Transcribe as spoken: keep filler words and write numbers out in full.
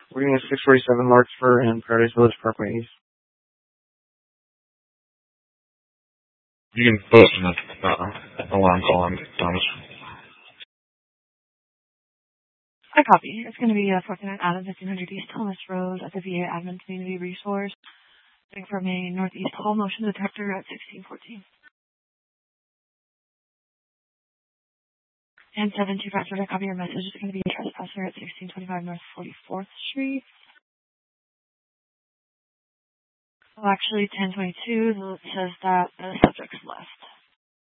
Reading is six forty-seven Larkspur and Paradise Village Parkway East. You can post an uh, alarm call on Thomas. I copy. It's going to be uh, forty-nine Adam, fifteen hundred East Thomas Road at the V A Admin Community Resource. Looking from a northeast hall motion detector at sixteen fourteen. And seven two five, I copy your message. It's going to be a trespasser at sixteen twenty-five North forty-fourth Street. Well, actually, ten twenty-two, it says that the subject's left.